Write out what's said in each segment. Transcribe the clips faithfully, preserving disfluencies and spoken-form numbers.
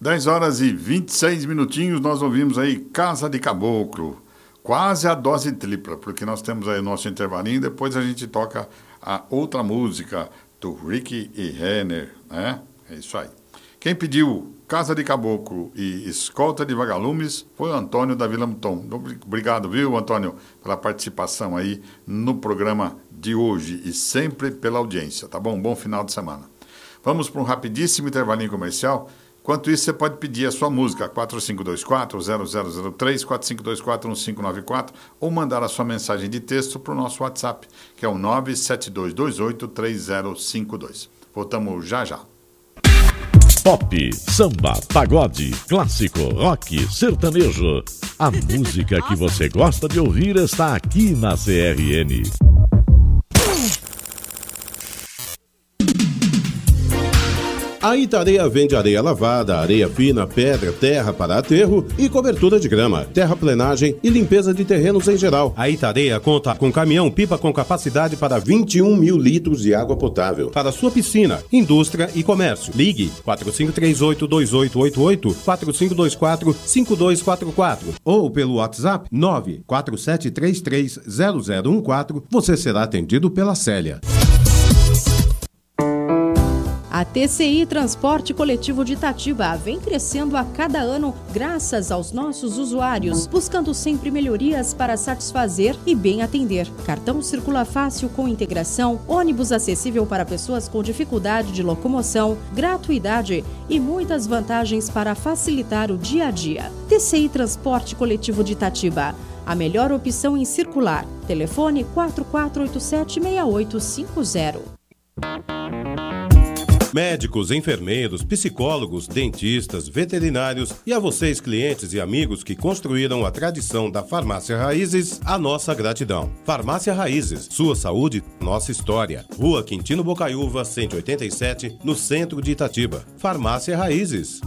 dez horas e vinte e seis minutinhos, nós ouvimos aí Casa de Caboclo. Quase a dose tripla, porque nós temos aí o nosso intervalinho, depois a gente toca a outra música do Rick e Renner, né? É isso aí. Quem pediu Casa de Caboclo e Escolta de Vagalumes foi o Antônio da Vila Muton. Obrigado, viu, Antônio, pela participação aí no programa de hoje e sempre pela audiência, tá bom? Bom final de semana. Vamos para um rapidíssimo intervalinho comercial. Enquanto isso, você pode pedir a sua música quatro cinco dois quatro, zero zero zero três, quatro cinco dois quatro, um cinco nove quatro ou mandar a sua mensagem de texto para o nosso WhatsApp, que é o nove sete dois dois oito três zero cinco dois. Voltamos já já. Pop, samba, pagode, clássico, rock, sertanejo. A música que você gosta de ouvir está aqui na C R N. A Itareia vende areia lavada, areia fina, pedra, terra para aterro e cobertura de grama, terraplenagem e limpeza de terrenos em geral. A Itareia conta com caminhão-pipa com capacidade para vinte e um mil litros de água potável. Para sua piscina, indústria e comércio. Ligue quatro cinco três oito, dois oito oito oito, quatro cinco dois quatro, cinco dois quatro quatro ou pelo WhatsApp nove quatro sete três três zero zero um quatro. Você será atendido pela Célia. A T C I Transporte Coletivo de Itatiba vem crescendo a cada ano graças aos nossos usuários, buscando sempre melhorias para satisfazer e bem atender. Cartão circula fácil com integração, ônibus acessível para pessoas com dificuldade de locomoção, gratuidade e muitas vantagens para facilitar o dia a dia. T C I Transporte Coletivo de Itatiba, a melhor opção em circular. Telefone quatro quatro oito sete, seis oito cinco zero. Médicos, enfermeiros, psicólogos, dentistas, veterinários e a vocês, clientes e amigos que construíram a tradição da Farmácia Raízes, a nossa gratidão. Farmácia Raízes, sua saúde, nossa história. Rua Quintino Bocaiúva, cento e oitenta e sete, no centro de Itatiba. Farmácia Raízes.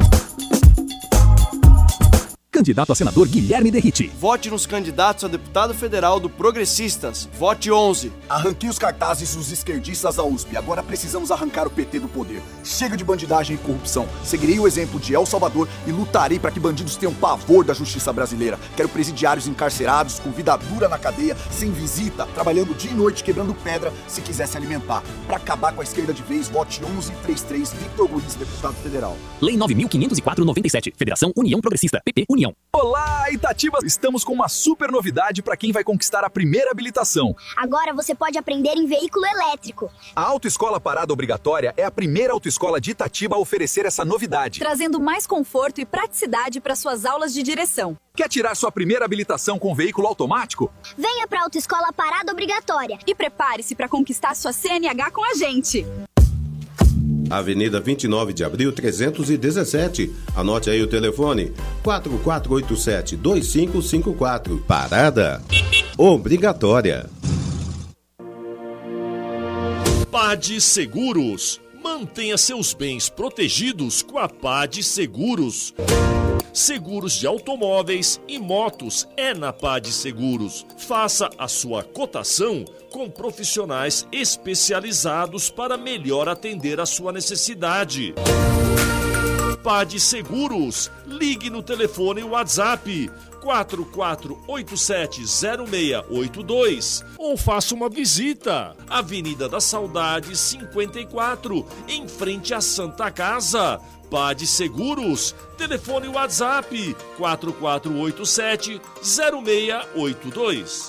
Candidato a senador Guilherme Derrite. Vote nos candidatos a deputado federal do Progressistas. Vote onze. Arranquei os cartazes dos esquerdistas da U S P. Agora precisamos arrancar o P T do poder. Chega de bandidagem e corrupção. Seguirei o exemplo de El Salvador e lutarei para que bandidos tenham pavor da justiça brasileira. Quero presidiários encarcerados, com vida dura na cadeia, sem visita, trabalhando dia e noite, quebrando pedra, se quiser se alimentar. Para acabar com a esquerda de vez, vote onze trinta e três, Victor Luiz, deputado federal. Lei nove mil quinhentos e quatro, noventa e sete. Federação União Progressista. P P União. Olá, Itatiba! Estamos com uma super novidade para quem vai conquistar a primeira habilitação. Agora você pode aprender em veículo elétrico. A Autoescola Parada Obrigatória é a primeira autoescola de Itatiba a oferecer essa novidade, trazendo mais conforto e praticidade para suas aulas de direção. Quer tirar sua primeira habilitação com veículo automático? Venha para a Autoescola Parada Obrigatória e prepare-se para conquistar sua C N H com a gente. Avenida vinte e nove de abril, trezentos e dezessete. Anote aí o telefone: quatro quatro oito sete, dois cinco cinco quatro. Parada Obrigatória. Pade Seguros. Mantenha seus bens protegidos com a Pade Seguros. Seguros de automóveis e motos é na Pade Seguros. Faça a sua cotação com profissionais especializados para melhor atender a sua necessidade. Pade Seguros. Ligue no telefone WhatsApp quatro quatro oito sete, zero seis oito dois ou faça uma visita. Avenida da Saudade cinquenta e quatro, em frente à Santa Casa. Pade Seguros. Telefone WhatsApp quatro quatro oito sete, zero seis oito dois.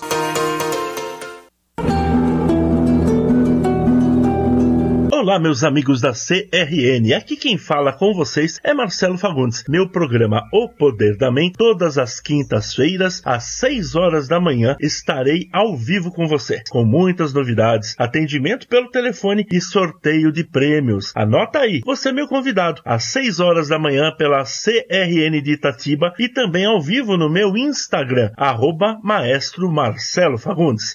Olá, meus amigos da C R N, aqui quem fala com vocês é Marcelo Fagundes. Meu programa O Poder da Mente, todas as quintas-feiras, às seis horas da manhã, estarei ao vivo com você, com muitas novidades, atendimento pelo telefone e sorteio de prêmios. Anota aí, você é meu convidado, às seis horas da manhã pela C R N de Itatiba e também ao vivo no meu Instagram, arroba Maestro Marcelo Fagundes.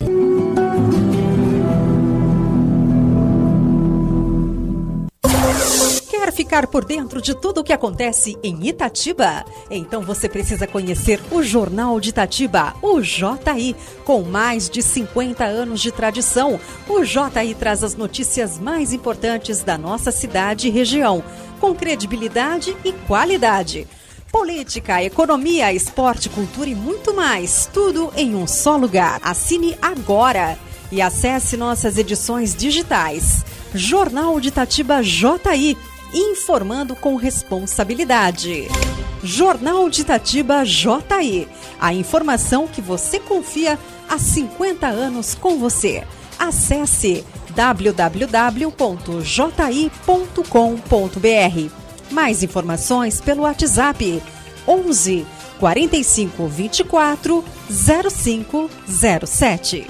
Quer ficar por dentro de tudo o que acontece em Itatiba? Então você precisa conhecer o Jornal de Itatiba, o J I. Com mais de cinquenta anos de tradição, o J I traz as notícias mais importantes da nossa cidade e região. com credibilidade e qualidade. Política, economia, esporte, cultura e muito mais. Tudo em um só lugar. Assine agora e acesse nossas edições digitais. Jornal de Itatiba J I, informando com responsabilidade. Jornal de Itatiba J I, a informação que você confia há cinquenta anos com você. Acesse w w w ponto j i ponto com ponto b r. Mais informações pelo WhatsApp onze, quarenta e cinco, vinte e quatro, zero cinco zero sete.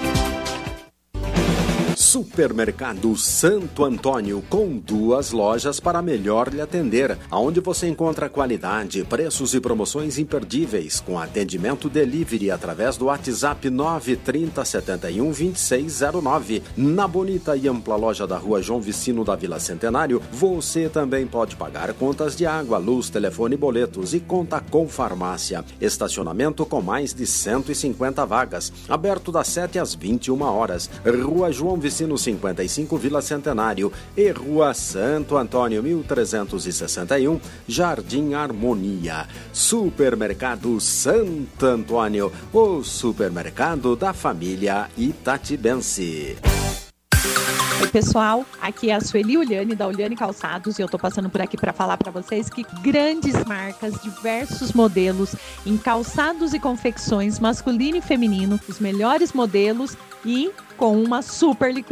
Supermercado Santo Antônio, com duas lojas para melhor lhe atender, onde você encontra qualidade, preços e promoções imperdíveis, com atendimento delivery através do WhatsApp nove trinta, setenta e um, vinte e seis zero nove. Na bonita e ampla loja da Rua João Vicino da Vila Centenário, você também pode pagar contas de água, luz, telefone e boletos, e conta com farmácia. Estacionamento com mais de cento e cinquenta vagas, aberto das sete às vinte e uma horas. Rua João Vicino cinquenta e cinco, Vila Centenário, e Rua Santo Antônio mil trezentos e sessenta e um, Jardim Harmonia. Supermercado Santo Antônio, o supermercado da família itatibense. Oi pessoal, aqui é a Sueli Uliane da Uliane Calçados e eu tô passando por aqui para falar para vocês que grandes marcas, diversos modelos em calçados e confecções masculino e feminino, os melhores modelos e com uma super liquidez.